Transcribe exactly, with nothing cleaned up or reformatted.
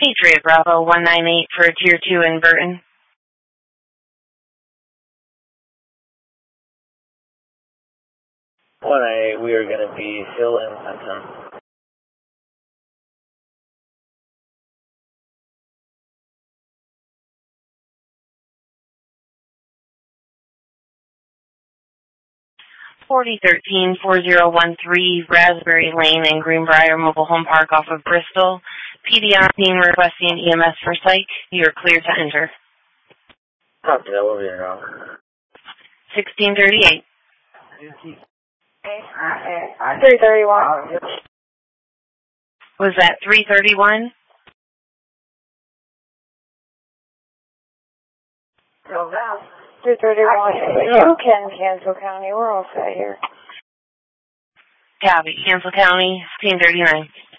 Patriot Bravo one nine eight for a Tier two in Burton. one eight, we are going to be Hill and Fenton. forty thirteen four zero one three Raspberry Lane in Greenbrier Mobile Home Park off of Bristol. P D on scene requesting E M S for psych. You are clear to enter. Copy that, we'll be in wrong. sixteen thirty-eight. three thirty-one. Was that three thirty-one? three thirty-one. Ken, Kansas County. We're all set here. Copy. Kansas County, sixteen thirty-nine.